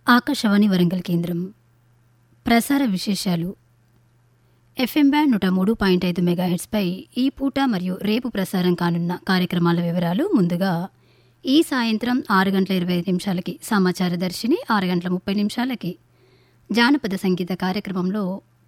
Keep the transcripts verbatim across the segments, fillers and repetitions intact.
ఆకాశవాణి వరంగల్ కేంద్రం ప్రసార విశేషాలు. ఎఫ్ఎం బ్యాండ్ నూట మూడు పాయింట్ ఐదు మెగాహెట్స్పై ఈ పూట మరియు రేపు ప్రసారం కానున్న కార్యక్రమాల వివరాలు. ముందుగా ఈ సాయంత్రం ఆరు గంటల ఇరవై ఐదు నిమిషాలకి సమాచార దర్శిని, ఆరు గంటల ముప్పై నిమిషాలకి జానపద సంగీత కార్యక్రమంలో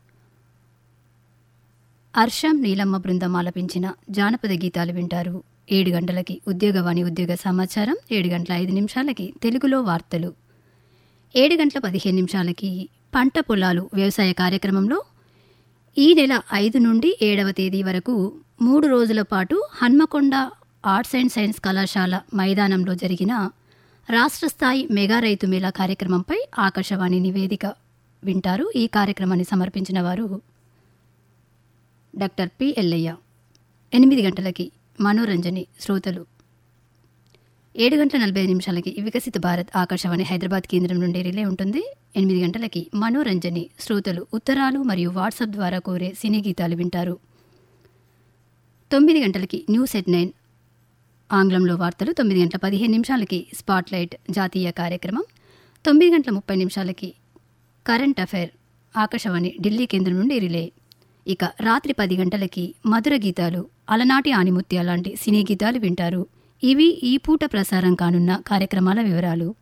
అర్షం నీలమ్మ బృందం ఆలపించిన జానపద గీతాలు వింటారు. ఏడు గంటలకి ఉద్యోగవాణి ఉద్యోగ సమాచారం, ఏడు గంటల ఐదు నిమిషాలకి తెలుగులో వార్తలు, ఏడు గంటల పదిహేను నిమిషాలకి పంట పొలాలు వ్యవసాయ కార్యక్రమంలో ఈ నెల ఐదు నుండి ఏడవ తేదీ వరకు మూడు రోజుల పాటు హన్మకొండ ఆర్ట్స్ అండ్ సైన్స్ కళాశాల మైదానంలో జరిగిన రాష్ట్ర స్థాయి మెగా రైతు మేళా కార్యక్రమంపై ఆకాశవాణి నివేదిక వింటారు. ఈ కార్యక్రమాన్ని సమర్పించిన వారు డాక్టర్ పి ఎల్లయ్య. ఎనిమిది గంటలకి మనోరంజని శ్రోతలు, ఏడు గంటల నలభై ఐదు నిమిషాలకి వికసిత భారత్ ఆకాశవాణి హైదరాబాద్ కేంద్రం నుండి రిలే ఉంటుంది. ఎనిమిది గంటలకి మనోరంజని శ్రోతలు ఉత్తరాలు మరియు వాట్సాప్ ద్వారా కోరే సినీ గీతాలు వింటారు. తొమ్మిది గంటలకి న్యూస్ ఎట్ నైన్ ఆంగ్లంలో వార్తలు, తొమ్మిది గంటల పదిహేను నిమిషాలకి స్పాట్లైట్ జాతీయ కార్యక్రమం, తొమ్మిది గంటల ముప్పై నిమిషాలకి కరెంట్ అఫైర్ ఆకాశవాణి ఢిల్లీ కేంద్రం నుండి రిలే. ఇక రాత్రి పది గంటలకి మధుర గీతాలు, అలనాటి ఆనిముత్య లాంటి సినీ గీతాలు వింటారు. ఇవి ఈ పూట ప్రసారం కానున్న కార్యక్రమాల వివరాలు.